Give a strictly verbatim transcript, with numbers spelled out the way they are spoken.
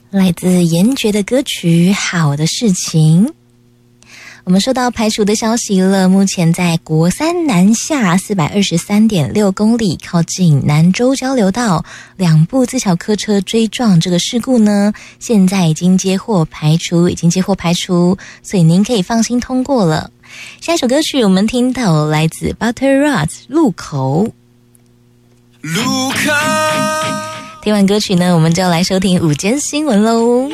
来自严爵的歌曲《好的事情》。我们收到排除的消息了，目前在国三南下 四百二十三点六 公里，靠近南州交流道，两部自小客车追撞这个事故呢，现在已经接获排除，已经接获排除，所以您可以放心通过了。下一首歌曲我们听到来自 Butter Rot 路口。路口。听完歌曲呢，我们就要来收听午间新闻喽。